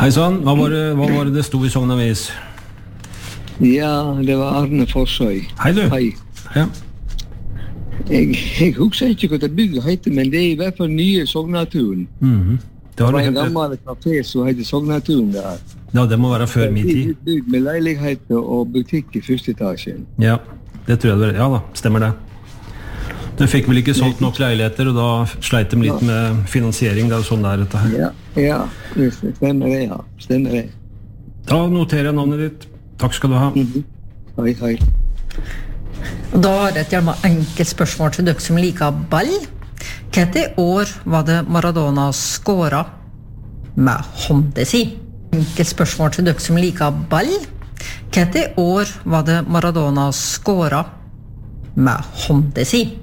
Hei sann, hva var det stod I Sogn Avis? Ja, det var Arne Forsøy. Hei du. Hei. Ja. Jeg husker ikke hva det bygget heter, men det I hvert fall nye Sognaturen. Det var en gammel kafé som heter Sognaturen der. Ja, det må være før min tid. Bygd med leiligheter og butikk I første etasjen. Ja, det tror jeg det var. Ja da, stemmer det. De fikk vel ikke solgt nok leiligheter, og da sleit de litt med finansiering. Det sånn der dette her. Ja, det stemmer det, ja. Stemmer det. Da noterer jeg navnet ditt. Takk skal du ha. Hei, hei. Da har jeg et enkelt spørsmål til dere som liker ball. Hvilket år var det Maradona skåret med hånda si? Enkelt spørsmål til dere som liker ball. Hvilket år var det Maradona skåret med hånda si?